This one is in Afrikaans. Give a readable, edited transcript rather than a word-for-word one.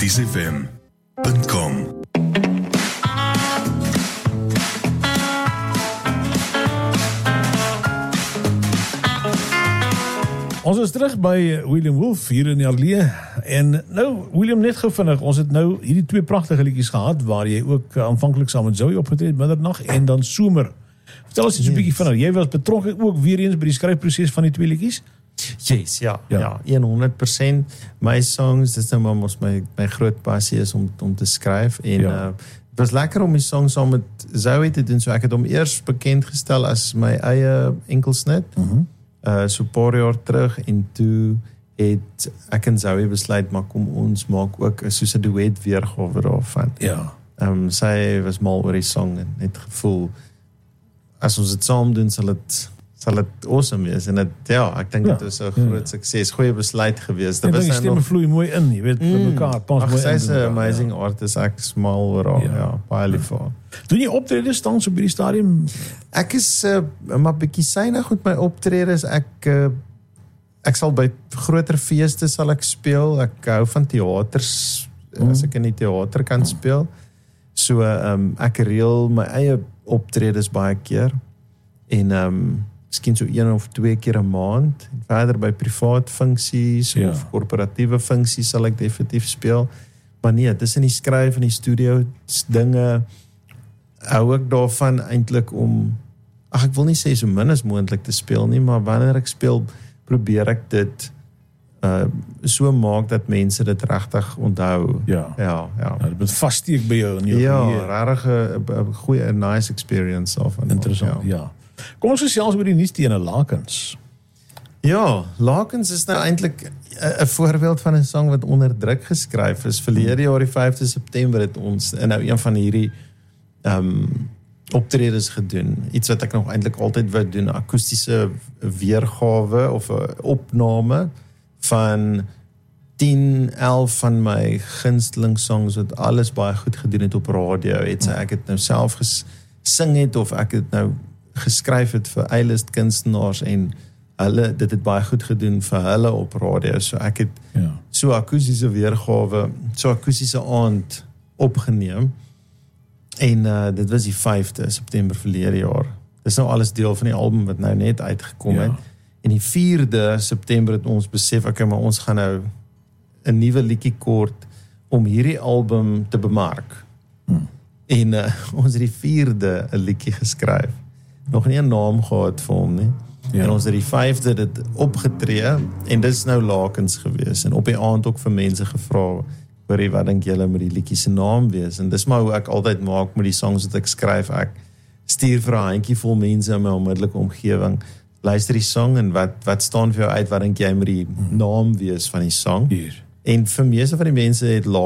www.kiersfm.com. Ons is terug by William Wolf hier in die Arlee. En nou, William, net gou vinnig, ons het nou hierdie twee pragtige liedjies gehad, waar jy ook aanvanklik saam met Zoe opgetree het, Middernag en dan Somer. Vertel ons iets 'n bietjie vinnig. Jy was betrokke ook weer eens by die skryfproses van die twee liedjies? Yes, ja, 100%. My songs, dis nou maar mos my groot passie is om te skryf. En het was lekker om die song saam met Zoe te doen, so ek het hom eers bekend gestel as my eie enkelsnit. So 'n paar jaar terug, en toe het ek en Zoe besluit, maar kom ons maak ook soos 'n duet weergawe daarvan. Ja. Sy was mal oor die song en het gevoel, as ons dit saam doen, sal het awesome wees. En ek dink dit was 'n groot sukses, goeie besluit gewees. Dit was die stemme vloei mooi in, jy weet, met mekaar, pas mooi in. Sy is 'n amazing artist, ek smal oor haar, baie lief vir haar. Doen jy optredes tans op hierdie stadium? Ek is maar bietjie synig met my optredes. Ek sal by groter feeste sal ek speel. Ek hou van teaters, as ek in die teater kan speel. So ek reël my eie optredes baie keer. En miskien so 1 of 2 keer 'n maand. En verder by privaat funksies of korporatiewe funksies sal ek definitief speel. Maar nee, tussen die skryf en die studio dinge hou ek daarvan eintlik om, ek wil nie sê so min as moontlik te speel nie, maar wanneer ek speel, probeer ek dit so maak dat mense dit regtig onthou. Ja. Dit moet vassteek by jou in jou geheue. Regtig 'n goeie, nice experience daarvan. Interessant, ja. Kom ons gesels oor die nuusstene Lakens. Ja, Lakens is nou eintlik 'n voorbeeld van 'n sang wat onder druk geskryf is. Verlede jaar die 5de September het ons nou een van hierdie optredes gedoen. Iets wat ek nog eintlik altyd wou doen, 'n akoestiese weergawe of 'n opname van 10, 11 van my gunsteling songs wat alles baie goed gedoen het op radio. Ek het nou self gesing het of ek het nou geskryf het vir A-list kunstenaars en dit het baie goed gedoen vir hulle op radio. So ek het so akoestiese weergawe, so akoestiese aand opgeneem. En dit was die 5de September verlede jaar. Dit is nou alles deel van die album wat nou net uitgekom het. En die 4de September het ons besef, maar ons gaan nou 'n nuwe liedjie kort om hierdie album te bemark. En ons het die 4de 'n liedjie geskryf. Nog nie 'n naam gehad vir hom nie. En ons het die 5de dit opgetree en dit is nou Lakens gewees. En op die aand ook vir mense gevra, hoorie, wat dink julle met die liedjie se naam wees? En dis maar hoe ek altyd maak met die songs wat ek skryf. Ek stuur vir 'n handjie vol mense in my onmiddellike omgewing. Luister die song en wat staan vir jou uit? Wat dink jy met die naam wees van die song? En vir meeste van die mense het